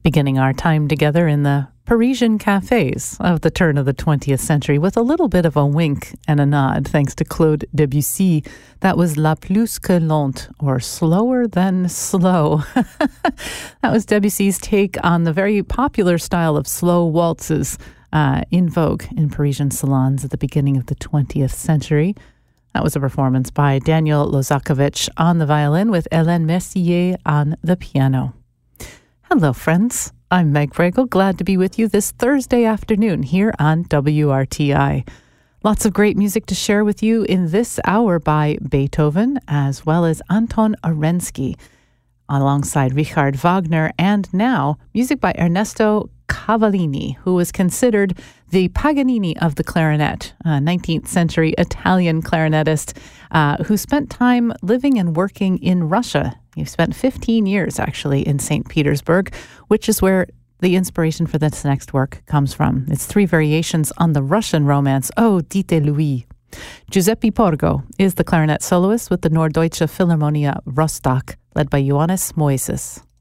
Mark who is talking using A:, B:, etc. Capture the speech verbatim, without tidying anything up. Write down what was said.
A: beginning our time together in the Parisian cafes of the turn of the twentieth century with a little bit of a wink and a nod thanks to Claude Debussy. That was La Plus que Lente, or Slower Than Slow. That was Debussy's take on the very popular style of slow waltzes uh, in vogue in Parisian salons at the beginning of the twentieth century. That was a performance by Daniel Lozakovich on the violin with Hélène Mercier on the piano. Hello, friends. I'm Meg Bregel, glad to be with you this Thursday afternoon here on W R T I. Lots of great music to share with you in this hour by Beethoven, as well as Anton Arensky, alongside Richard Wagner, and now music by Ernesto Cavallini, who was considered the Paganini of the clarinet, a nineteenth century Italian clarinetist uh, who spent time living and working in Russia. He spent fifteen years, actually, in Saint Petersburg, which is where the inspiration for this next work comes from. It's three variations on the Russian romance, Oh, Dites-Lui. Giuseppe Porgo is the clarinet soloist with the Norddeutsche Philharmonia Rostock, led by Johannes Moises.